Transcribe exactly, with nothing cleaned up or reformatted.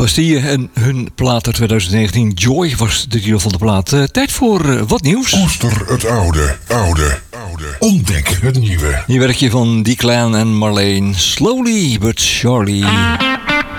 Bastille en hun plaat uit twintig negentien. Joy was de titel van de plaat. Uh, tijd voor uh, wat nieuws. Koester het oude, oude, oude. Ontdek het nieuwe. Nieuw werkje van Declan en Marlene. Slowly but surely.